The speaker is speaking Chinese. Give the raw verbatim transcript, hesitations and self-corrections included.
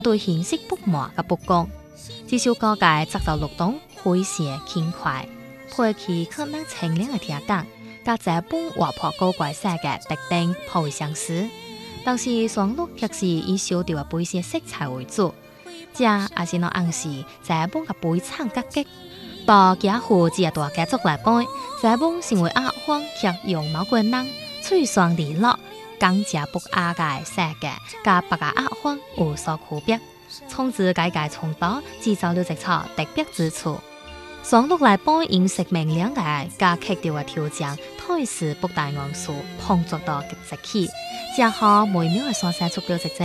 对形式不满嘅不公，至少各界节奏律动，诙谐轻快，配起可能清亮嘅听感，甲这本活泼古怪世界必定颇为相似。但是双录却是以小调嘅背景色彩为主，这也是能暗示这本嘅背场格局。到家户只大家族来背，这本成为阿荒却用某个人嘴上利落。刚正不阿嘅世界，甲别个阿荒有所区别，从此界界冲突制造了一撮特别之处。双录来帮饮食明亮嘅加曲调嘅调整，推时不大元素碰触到极起，之后微妙嘅所生出了一隻